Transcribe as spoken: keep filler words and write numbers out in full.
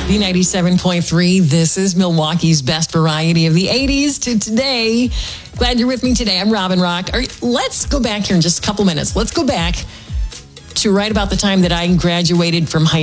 B ninety-seven point three. This is Milwaukee's best variety of the eighties to today. Glad you're with me today. I'm Robin Rock. All right, let's go back here in just a couple minutes. Let's go back to right about the time that I graduated from high